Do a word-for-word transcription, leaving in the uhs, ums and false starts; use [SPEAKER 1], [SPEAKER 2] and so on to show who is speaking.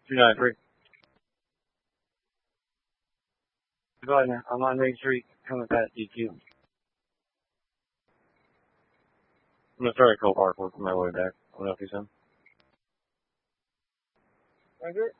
[SPEAKER 1] two nine three. Go ahead, man. I'm on Main Street, coming past D Q. I'm gonna start at Co Park, working my way back. I don't know if he's in.
[SPEAKER 2] Roger.